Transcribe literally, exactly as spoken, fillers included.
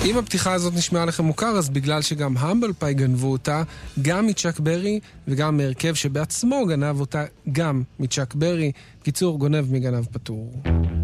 אם הפתיחה הזאת נשמעה לכם מוכר, אז בגלל שגם המבל פאי גנבו אותה, גם מצ'אק ברי וגם מהרכב שבעצמו גנב אותה גם מצ'אק ברי. קיצור, גונב מגנב פטור.